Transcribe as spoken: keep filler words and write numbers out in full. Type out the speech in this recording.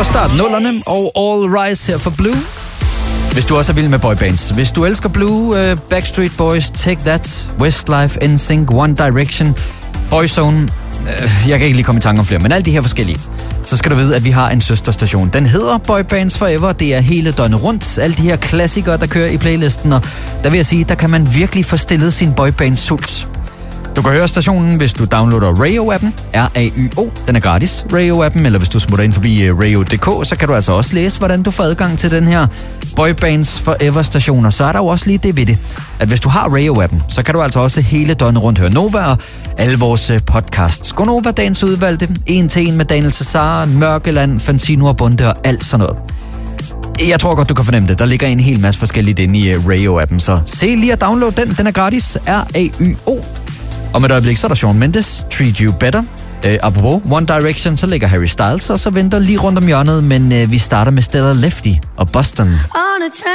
fra start nullerne og All Rise her for Blue. Hvis du også er vild med boybands. Hvis du elsker Blue, uh, Backstreet Boys, Take That, Westlife, N Sync, One Direction, Boyzone. Uh, jeg kan ikke lige komme i tanke om flere, men alle de her forskellige. Så skal du vide, at vi har en søsterstation. Den hedder Boybands Forever. Det er hele døgnet rundt. Alle de her klassikere, der kører i playlisten. Og der vil jeg sige, der kan man virkelig få stillet sin boybands-sult. Du kan høre stationen, hvis du downloader Rayo-appen, R A Y O, den er gratis, Rayo-appen, eller hvis du smutter ind forbi rayo punktum d k, så kan du altså også læse, hvordan du får adgang til den her Boybands Forever-station. Og så er der jo også lige det ved det, at hvis du har Rayo-appen, så kan du altså også hele døgnet rundt høre Nova og alle vores podcasts. Gonova, dagens udvalgte, En til en med Daniel Cesar, Mørkeland, Fantino og Bunde og alt sådan noget. Jeg tror godt, du kan fornemme det. Der ligger en hel masse forskelligt inde i Rayo-appen, så se lige at downloade den. Den er gratis, R A Y O. Om et øjeblik, så er der Shawn Mendes, Treat You Better. Uh, apropos One Direction, så ligger Harry Styles, og så venter lige rundt om hjørnet, men uh, vi starter med Stellar Lefty og Boston.